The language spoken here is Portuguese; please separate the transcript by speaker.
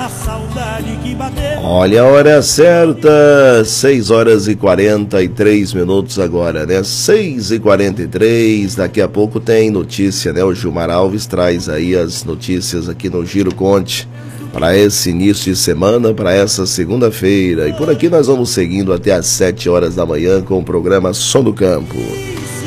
Speaker 1: a saudade que bateu.
Speaker 2: Olha a hora certa, 6 horas e 43 minutos agora, né? 6h43, daqui a pouco tem notícia, né? O Gilmar Alves traz aí as notícias aqui no Giro Conte para esse início de semana, para essa segunda-feira. E por aqui nós vamos seguindo até às 7 horas da manhã com o programa Som do Campo.